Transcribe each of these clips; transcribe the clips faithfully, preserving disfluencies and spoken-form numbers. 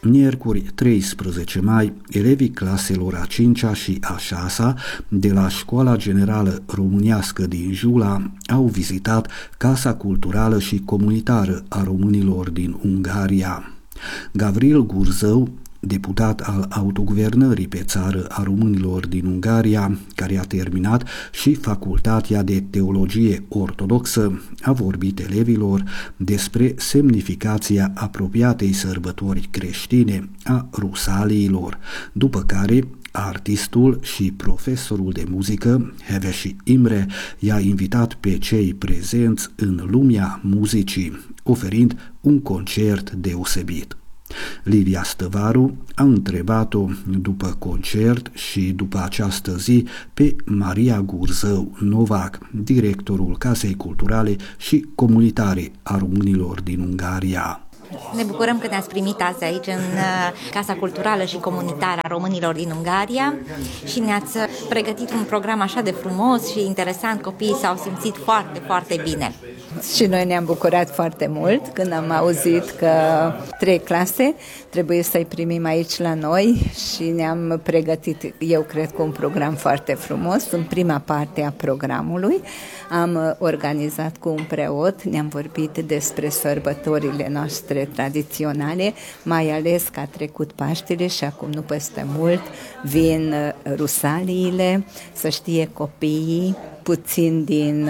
Miercuri treisprezece mai, elevii claselor a cincea și a șasea de la Școala Generală Românească din Jula au vizitat Casa Culturală și Comunitară a Românilor din Ungaria. Gavril Gurzău, deputat al autoguvernării pe țară a românilor din Ungaria, care a terminat și Facultatea de Teologie Ortodoxă, a vorbit elevilor despre semnificația apropiatei sărbători creștine a Rusaliilor, după care artistul și profesorul de muzică, Heveshi Imre, i-a invitat pe cei prezenți în lumea muzicii, oferind un concert deosebit. Livia Stăvaru a întrebat-o după concert și după această zi pe Maria Gurzău Novac, directorul Casei Culturale și Comunitare a Românilor din Ungaria. Ne bucurăm că ne-ați primit azi aici în Casa Culturală și Comunitară a Românilor din Ungaria și ne-ați pregătit un program așa de frumos și interesant. Copiii s-au simțit foarte, foarte bine. Și noi ne-am bucurat foarte mult când am auzit că trei clase trebuie să-i primim aici la noi și ne-am pregătit, eu cred, cu un program foarte frumos. În prima parte a programului am organizat cu un preot, ne-am vorbit despre sărbătorile noastre tradiționale, mai ales că a trecut Paștele și acum nu peste mult vin Rusaliile, să știe copiii puțin din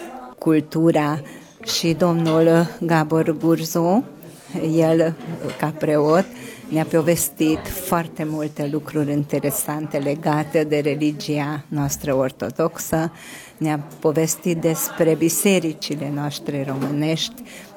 cultura și domnul Gabor Gurzău, el ca preot, ne-a povestit foarte multe lucruri interesante legate de religia noastră ortodoxă, ne-a povestit despre bisericile noastre românești,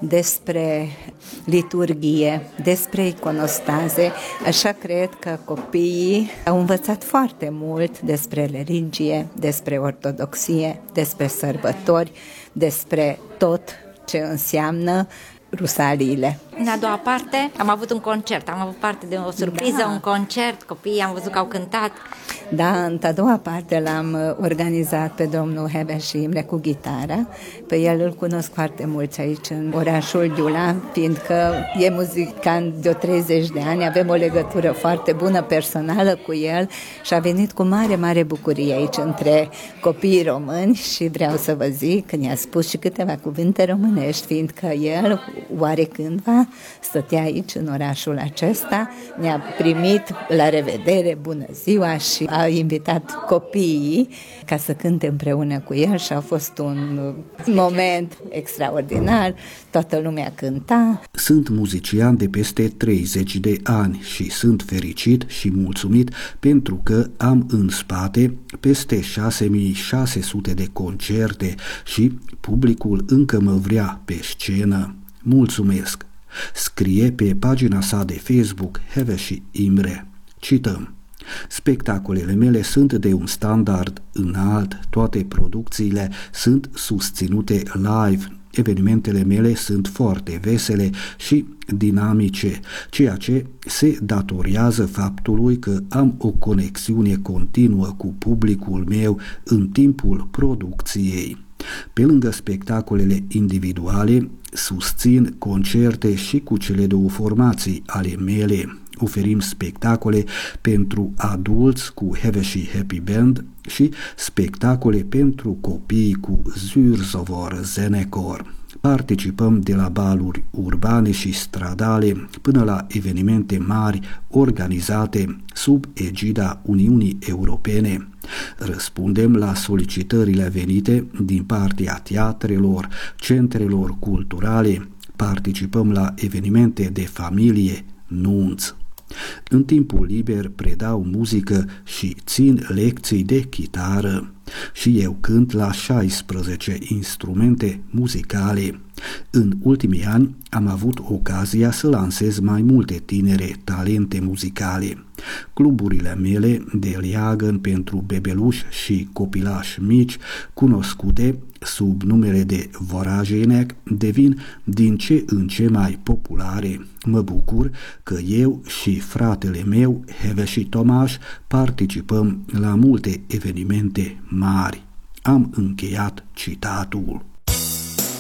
despre liturghie, despre iconostaze. Așa cred că copiii au învățat foarte mult despre religie, despre ortodoxie, despre sărbători, despre tot ce înseamnă Rusaliile. În a doua parte am avut un concert, am avut parte de o surpriză, da. Un concert, copiii am văzut că au cântat. Da, în a doua parte l-am organizat pe domnul Heveshi Imre cu gitara. Pe el îl cunosc foarte mulți aici în orașul Giula, fiindcă e muzicant de treizeci de ani, avem o legătură foarte bună personală cu el și a venit cu mare, mare bucurie aici între copiii români și vreau să vă zic că ne-a spus și câteva cuvinte românești, fiindcă el oarecândva stătea aici în orașul acesta, ne-a primit la revedere, bună ziua, și a invitat copiii ca să cânte împreună cu el și a fost un moment extraordinar, toată lumea cânta. Sunt muzician de peste treizeci de ani și sunt fericit și mulțumit pentru că am în spate peste șase mii șase sute de concerte și publicul încă mă vrea pe scenă. Mulțumesc! Scrie pe pagina sa de Facebook Heveshi Imre. Cităm: spectacolele mele sunt de un standard înalt, toate producțiile sunt susținute live, evenimentele mele sunt foarte vesele și dinamice, ceea ce se datorează faptului că am o conexiune continuă cu publicul meu în timpul producției. Pe lângă spectacolele individuale, susțin concerte și cu cele două formații ale mele. Oferim spectacole pentru adulți cu Heveshi Happy Band și spectacole pentru copii cu Zűrzavor Zenekar. Participăm de la baluri urbane și stradale până la evenimente mari organizate sub egida Uniunii Europene. Răspundem la solicitările venite din partea teatrelor, centrelor culturale, participăm la evenimente de familie, nunți. În timpul liber predau muzică și țin lecții de chitară și eu cânt la șaisprezece instrumente muzicale. În ultimii ani am avut ocazia să lansez mai multe tinere talente muzicale. Cluburile mele de leagăn pentru bebeluși și copilași mici, cunoscute sub numele de Varázsének, devin din ce în ce mai populare. Mă bucur că eu și fratele meu, Heveshi Tomáš, participăm la multe evenimente mari. Am încheiat citatul.